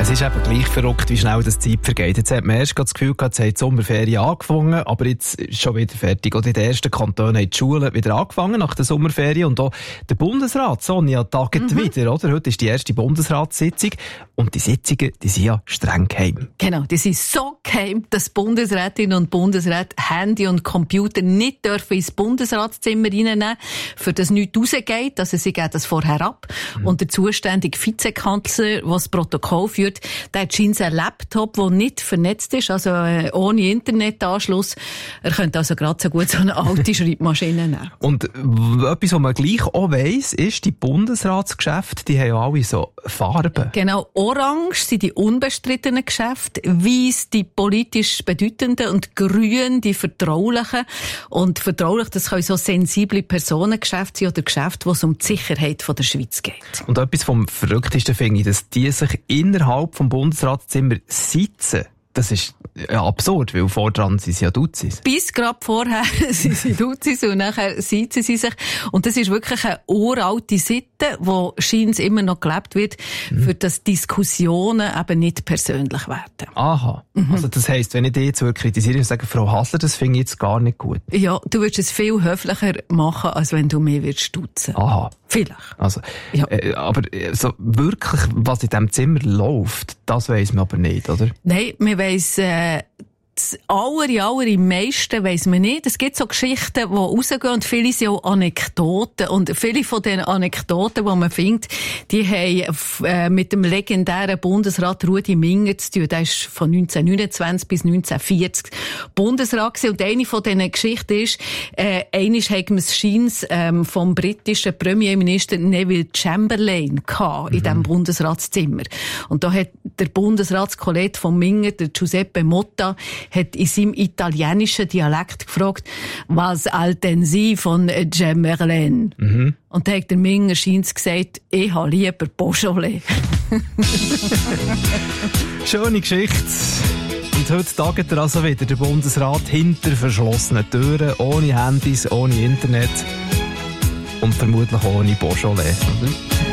Es ist eben gleich verrückt, wie schnell das Zeit vergeht. Jetzt hat man erst das Gefühl gehabt, jetzt hat die Sommerferien angefangen, aber jetzt ist schon wieder fertig. Und in den ersten Kantonen haben die Schulen wieder angefangen nach der Sommerferien. Und auch der Bundesrat, Sonja, tagt wieder, oder? Heute ist die erste Bundesratssitzung. Und die Sitzungen, die sind ja streng geheim. Genau, die sind so geheim, dass Bundesrätinnen und Bundesräte Handy und Computer nicht dürfen ins Bundesratszimmer reinnehmen, für das nichts rausgeht. Also sie geben das vorher ab. Und der zuständige Vizekanzler, der das Protokoll führt, der hat scheinbar einen Laptop, der nicht vernetzt ist, also ohne Internetanschluss. Er könnte also gerade so gut so eine alte Schreibmaschine nehmen. Und etwas, was man gleich auch weiss, ist, die Bundesratsgeschäfte, die haben ja alle so Farben. Genau, orange sind die unbestrittenen Geschäfte, weiss die politisch bedeutenden und grün die vertraulichen. Und vertraulich, das können so sensible Personengeschäfte sein oder Geschäfte, wo es um die Sicherheit von der Schweiz geht. Und etwas vom Verrücktesten finde ich, dass die sich innerhalb vom Bundesratszimmer sitzen. Das ist ja absurd, weil vordran sind sie ja Duzis. Bis gerade vorher sind sie Duzis und nachher sitzen sie sich. Und das ist wirklich eine uralte Sitte, wo scheinbar immer noch gelebt wird, für dass Diskussionen eben nicht persönlich werden. Aha. Also das heisst, wenn ich dich jetzt kritisiere und sage, Frau Hasler, das finde ich jetzt gar nicht gut. Ja, du würdest es viel höflicher machen, als wenn du mehr würdest duzen. Aha. Vielleicht. Also, ja. Aber so wirklich, was in diesem Zimmer läuft, das weiss man aber nicht, oder? Nein, man weiss, das meiste weiss man nicht. Es gibt so Geschichten, die rausgehen und viele sind auch Anekdoten. Und viele von den Anekdoten, die man findet, die haben mit dem legendären Bundesrat Rudi Minger zu tun. Der war von 1929 bis 1940 Bundesrat gewesen. Und eine von diesen Geschichten ist, einmal haben wir es scheins vom britischen Premierminister Neville Chamberlain gehabt, in diesem Bundesratszimmer. Und da hat der Bundesratskollege von Minger, der Giuseppe Motta, hat in seinem italienischen Dialekt gefragt, was halten Sie von Chamberlain? Und da hat der Minger scheins gesagt, ich habe lieber Beaujolais. Schöne Geschichte. Und heute tagt also wieder der Bundesrat hinter verschlossenen Türen, ohne Handys, ohne Internet und vermutlich ohne Beaujolais.